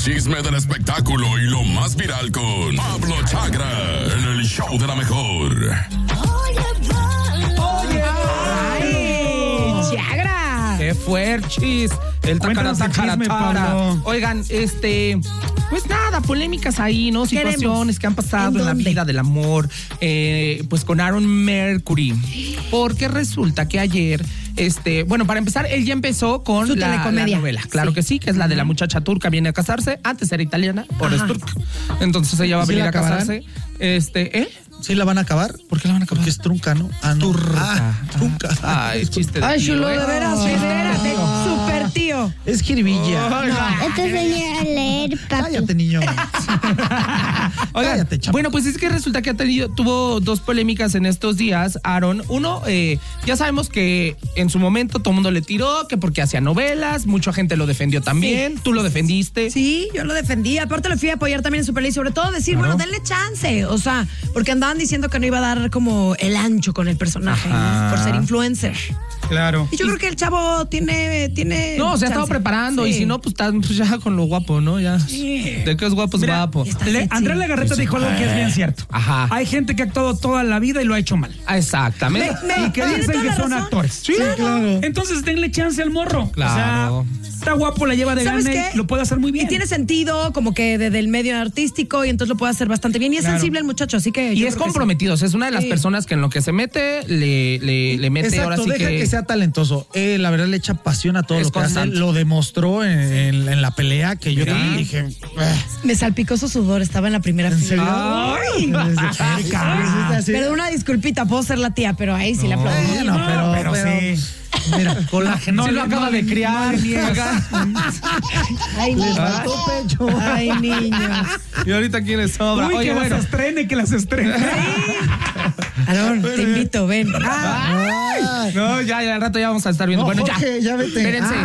chisme del espectáculo y lo más viral con Pablo Chagra en el show de la mejor. ¡Ay, Chagra! ¡Qué fuerchis! El tacaratara. Oigan, pues nada, polémicas ahí, ¿no? Situaciones que han pasado en la vida del amor, pues con Aaron Mercury. Porque resulta que ayer, bueno, para empezar, él ya empezó con la novela. Claro que sí, que es la de la muchacha turca, viene a casarse. Antes era italiana, ahora es turca. Entonces ella va a venir a casarse. ¿Sí la van a acabar? ¿Por qué la van a acabar? Porque es trunca, ¿no? Ah, no. Turca. Ay, chiste de Ay, tío, chulo, de veras, espérate, súper tío. Es jiribilla. Entonces venía a leer, papi. Cállate, niño. Oigan, Cállate, chamo. bueno, pues es que resulta que tuvo dos polémicas en estos días, Aaron. Uno, ya sabemos que en su momento todo el mundo le tiró, que porque hacía novelas, mucha gente lo defendió también, tú lo defendiste. Sí, yo lo defendí, aparte lo fui a apoyar también en Super Ley, sobre todo decir, bueno, denle chance, o sea, porque andaban diciendo que no iba a dar como el ancho con el personaje, ¿no? Por ser influencer. Claro. Y yo creo que el chavo tiene No, se ha estado preparando, y si no, pues ya con lo guapo, ¿no? Ya. Sí. De que es guapo, es guapo. Andrea Legarreta dijo algo que es bien cierto. Ajá. Hay gente que ha actuado toda la vida y lo ha hecho mal. Exactamente. Y que dicen que son actores. Sí, claro. Entonces denle chance al morro. Claro. O sea, está guapo, la lleva de ¿Sabes gane, qué? lo puede hacer muy bien. Y tiene sentido como que desde el medio artístico y entonces lo puede hacer bastante bien. Y es sensible el muchacho, así que... Y es comprometido, o sea, es una de las personas que en lo que se mete, le mete. Exacto, ahora sí deja que sea talentoso. La verdad le echa pasión a todo Es lo que hace. constante. Lo demostró en la pelea, que yo también dije... Me salpicó su sudor, estaba en la primera ¿En fila. serio? Ay. Pero una disculpita, puedo ser la tía, pero ahí sí la aplaudí. Bueno, pero sí. Mira, colágeno. No, Se lo acaba de criar. Ay, Le faltó pecho. Ay, niños. Y ahorita quién le sobra. Uy, Oye, que bueno. las estrene, que las estrene. Aaron, te invito, ven. No, ya al rato ya vamos a estar viendo. No, Bueno, Jorge, ya vete. Espérense.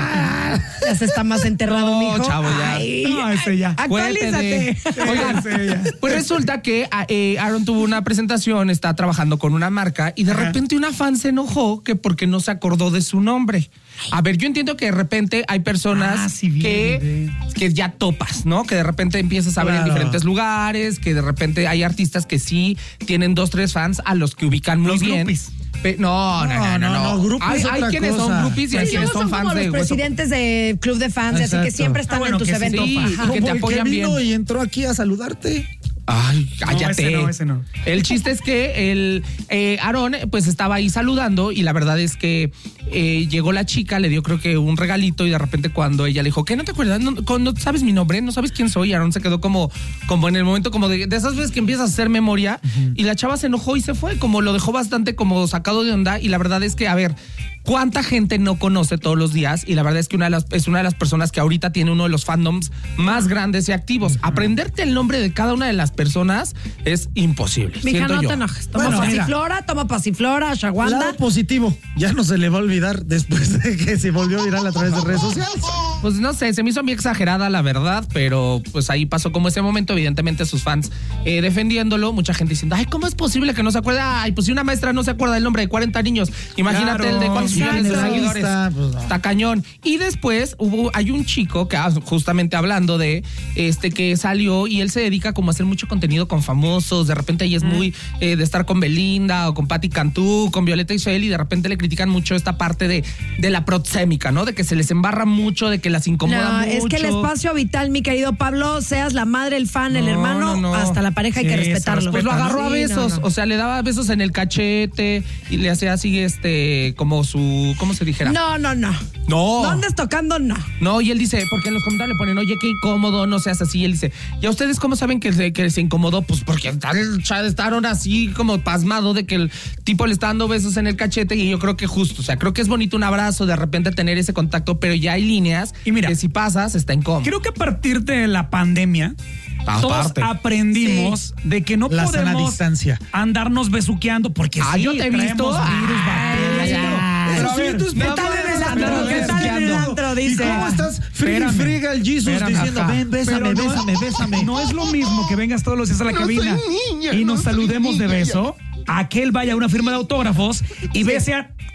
Ya se está más enterrado, No, mijo. chavo, ya. Ay, No, ese ya. actualízate. Oigan, pues resulta que Aaron tuvo una presentación, está trabajando con una marca y de repente una fan se enojó que porque no se acordó de su nombre. A ver, yo entiendo que de repente hay personas que ya topas, ¿no? Que de repente empiezas a ver en diferentes lugares, que de repente hay artistas que sí tienen 2, 3 fans a los que ubican muy Los bien. groupies. No. Groupies es Hay otra quienes cosa. son groupies y hay Sí, quienes luego son son fans como de los hueso. presidentes de club de fans, así que Exacto. siempre están en tus que eventos. sí, Ajá. y que Como te el apoyan que vino bien. y entró aquí a saludarte. Ay, cállate. No, ese no. El chiste es que el Aaron pues estaba ahí saludando y la verdad es que llegó la chica, le dio creo que un regalito y de repente cuando ella le dijo, ¿qué? ¿No te acuerdas? ¿No sabes mi nombre? ¿No sabes quién soy? Aaron se quedó como en el momento como de esas veces que empiezas a hacer memoria y la chava se enojó y se fue, como lo dejó bastante como sacado de onda y la verdad es que, a ver, ¿cuánta gente no conoce todos los días? Y la verdad es que es una de las personas que ahorita tiene uno de los fandoms más grandes y activos. Aprenderte el nombre de cada una de las personas es imposible. Mija, siento no yo. te enojes. Toma Bueno, pasiflora, ashwagandha. Lado positivo, ya no se le va a olvidar después de que se volvió viral a través de redes sociales. Pues no sé, se me hizo muy exagerada la verdad, pero pues ahí pasó como ese momento, evidentemente sus fans defendiéndolo, mucha gente diciendo, ay, ¿cómo es posible que no se acuerde? Ay, pues si una maestra no se acuerda del nombre de 40 niños, imagínate Claro, el de cuántos millones de seguidores. Pues no. Está cañón. Y después hay un chico que justamente hablando de que salió y él se dedica como a hacer mucho contenido con famosos, de repente ella es muy de estar con Belinda o con Patti Cantú, con Violeta Isfel y de repente le critican mucho esta parte de la proxémica, ¿no? De que se les embarra mucho, de que las incomoda mucho. Es que el espacio vital, mi querido Pablo, seas la madre, el fan, el hermano, hasta la pareja hay que respetarlo. Pues lo agarró a Sí, besos, o sea, le daba besos en el cachete y le hacía así como su, ¿cómo se dijera? No. No. No andes tocando, no. No, y él dice, porque en los comentarios le ponen, oye, qué incómodo, no seas así. Y él dice, ¿y a ustedes cómo saben que se incomodó? Pues porque estaron así como pasmado de que el tipo le está dando besos en el cachete y yo creo que justo, o sea, creo que es bonito un abrazo, de repente tener ese contacto, pero ya hay líneas Y mira, que si pasas está incómodo. Creo que a partir de la pandemia, todos aprendimos de que no La sana podemos distancia. andarnos besuqueando porque sí, yo te he visto. traemos virus, bacterias. Pero a ver, sí, tus no papás puedes están andar andando ¿Qué tal en el antro? ¿Y Dice. cómo estás? Friga el Jesus Espérame, diciendo, ajá. ven, bésame, Pero bésame. No es lo mismo que vengas todos los días a la cabina y nos saludemos de beso a que él vaya a una firma de autógrafos y bese a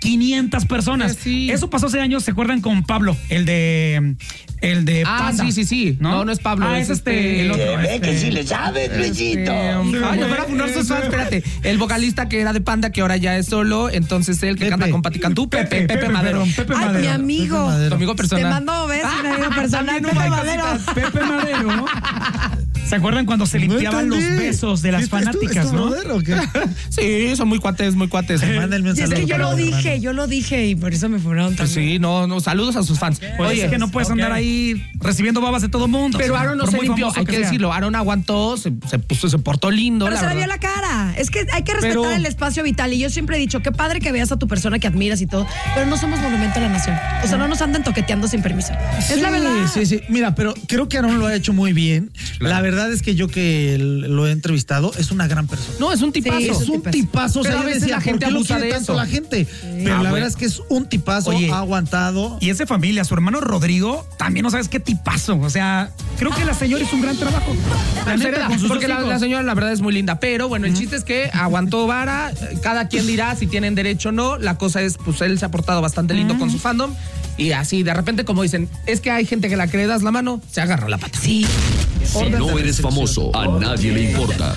500 personas. Sí. Eso pasó hace años, ¿se acuerdan con Pablo? El de Panda. Sí. No es Pablo. Es el otro. que sí le sabes, Luisito. Ay, a ver, no se sabe, espérate. El vocalista que era de Panda, que ahora ya es solo, entonces él que canta con Pati Cantú, Pepe Madero. Pepe Ay, Madero. mi amigo. Tu amigo personal. Te mando besos, mi amigo personal. Pepe Madero. Pepe Madero. ¿Se acuerdan cuando se limpiaban los besos de las fanáticas, no? ¿O qué? Sí, son muy cuates. Mándenme un Y es saludo que para yo lo dije y por eso me fueron Pues también. sí, no, saludos a sus fans. Pues Oye, es que no puedes andar ahí recibiendo babas de todo mundo. pero o sea, Aaron no por se muy limpió, famoso hay que sea. decirlo. Aaron aguantó, se portó lindo. Pero la se le verdad. vio la cara. Es que hay que respetar Pero- el espacio vital. Y yo siempre he dicho, qué padre que veas a tu persona que admiras y todo, pero no somos monumento a la nación. O sea, no nos anden toqueteando sin permiso. Es la verdad. Sí. Mira, pero creo que Aaron lo ha hecho muy bien. La verdad es que yo que lo he entrevistado, es una gran persona. No, es un tipazo. Sí, Es un tipazo. O sea, Pero a yo veces decía, la gente ¿por qué lo abusa quiere de tanto eso? la gente? Pero la verdad es que es un tipazo, Oye, ha aguantado. Y es de familia, su hermano Rodrigo, también no sabes qué tipazo. O sea, creo que la señora hizo un gran trabajo. La neta, con sus Porque dos hijos. la señora la verdad es muy linda, pero bueno, el chiste es que aguantó vara, cada quien dirá si tienen derecho o no, la cosa es, pues él se ha portado bastante lindo con su fandom y así de repente como dicen, es que hay gente que la cree, das la mano, se agarra la pata. Sí. Si no eres famoso, a nadie le importa.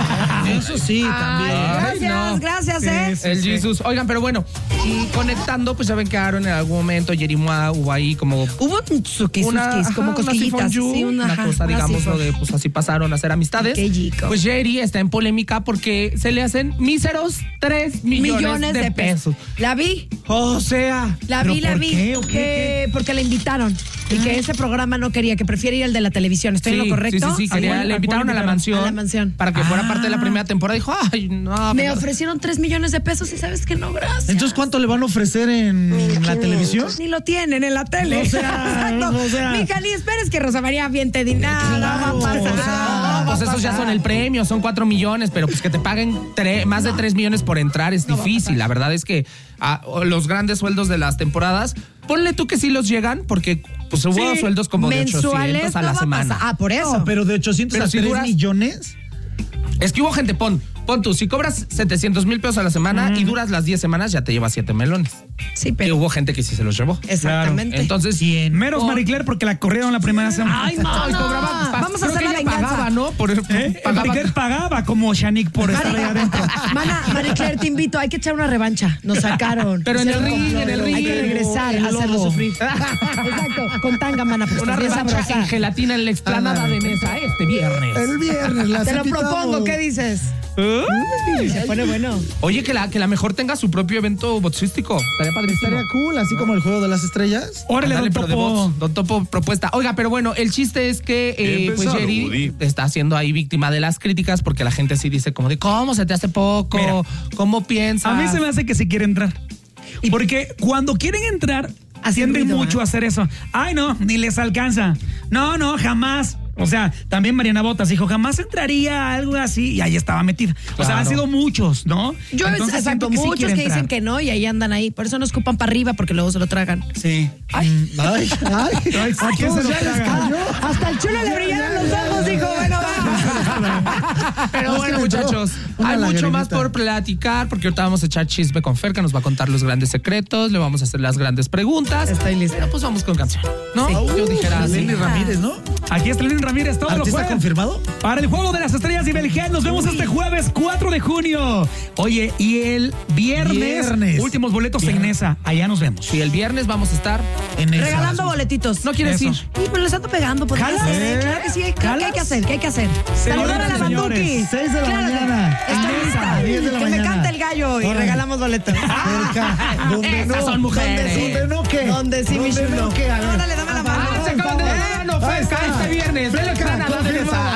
Eso sí, también. Gracias, El Jesus. Oigan, pero bueno, y conectando, pues ya ven que Aaron en algún momento, Jerimoa hubo ahí como Hubo un tsukis, como cosquillitas. Sí, una cosa, una digamos, sifón. lo de pues así pasaron a ser amistades. Qué chico. Pues Jerry está en polémica porque se le hacen míseros 3 millones de pesos. La vi. O sea, La ¿Pero vi. por qué? ¿O qué? Porque la invitaron y que ese programa no quería, que prefiere ir al de la televisión. ¿Estoy en lo correcto? Sí, quería, le invitaron a la mansión. A la mansión. Para que fuera parte de la primera temporada. Dijo, ay, no. Me pero- ofrecieron 3 millones de pesos y sabes que no, gracias. Entonces, ¿cuánto le van a ofrecer en la televisión? Ni lo tienen en la tele. O sea, Exacto. o sea. Mija, ni esperes que Rosa María aviente dinero. Claro, No va a pasar. o sea, No, pues esos ya son el premio, son 4 millones, pero pues que te paguen más de 3 millones por entrar es difícil. La verdad es que los grandes sueldos de las temporadas, ponle tú que sí los llegan, porque pues hubo sueldos como de 800 mensuales a no la va a semana. pasar. Por eso. No, pero de 800 Pero a si 3 duras- millones. Es que hubo gente, pon tú, si cobras 700,000 pesos a la semana y duras las 10 semanas, ya te llevas 7 melones. Sí, Y pero. hubo gente que sí se los llevó. Exactamente. Entonces, Menos Marie Claire porque la corrieron la primera semana. ay, no, y cobraba. Vamos a creo hacer que la ella venganza. pagaba, ¿no? Marie Pagaba. Claire pagaba como Shanique por estar ahí adentro. Mana, Marie Claire, te invito, hay que echar una revancha. Nos sacaron. Pero en el Hicieron ring, complot. en el ring. Hay que regresar a hacerlo sufrir. Exacto, con tanga, mana, pues Una también revancha sabrosa. en gelatina en la explanada de mesa este viernes. El viernes, las Te lo invitamos. propongo, ¿qué dices? Se pone bueno. Oye, que la mejor tenga su propio evento boxístico. Estaría padrísimo. Estaría cool, así como el juego de las estrellas. Órale, Ándale, don pero de Topo. box. Don Topo propuesta. Oiga, pero bueno, el chiste es que pues Jerry está siendo ahí víctima de las críticas porque la gente sí dice como de ¿cómo se te hace poco? Mira, ¿Cómo piensas? A mí se me hace que se quiere entrar. Porque cuando quieren entrar, Hacen tienden ruido, mucho a hacer eso. Ay, no, ni les alcanza. No, jamás. O sea, también Mariana Botas dijo, jamás entraría a algo así. Y ahí estaba metida. O sea, han Claro. sido muchos, ¿no? Yo, Entonces, exacto, siento sí muchos quiere que dicen entrar. que no y ahí andan ahí. Por eso no escupan para arriba porque luego se lo tragan. Sí. Ay, ay. ¿A quién se lo traga? Hasta el chulo le brillaron los ojos, dijo, bueno, va. Pero bueno, muchachos, Una hay mucho lagrimita. más por platicar porque ahorita vamos a echar chisme con Fer, que nos va a contar los grandes secretos, le vamos a hacer las grandes preguntas. Estoy lista. Pero pues vamos con canción, ¿no? Yo dijera así. Lenny Ramírez, ¿no? Aquí está Lenin Ramírez todos los ¿Artista jueves. confirmado? Para el Juego de las Estrellas y Belgel, nos vemos este jueves 4 de junio. Oye, y el viernes. Últimos boletos en Nesa. Allá nos vemos. Si el viernes vamos a estar. En esa. Regalando boletitos. ¿No quieres Eso. ir? Sí, pero les ando pegando. Pues, ¿Jalas? claro que sí. ¿Qué hay que hacer? ¿Qué hay que hacer? Señoras Saludar a la y señores, Banduki. 6 de la Claro que- mañana. Estoy En lista. esa, 10 de la Que me mañana. cante el gallo y Órale. regalamos boletos. Cerca. Donde Esas no. son mujeres. Donde no, ¿qué? Donde sí, mi Donde chulo. no, ¿qué? A ver. Órale, dame la mano. Se acaban de dar la oferta este viernes. Ven a la de Nesa.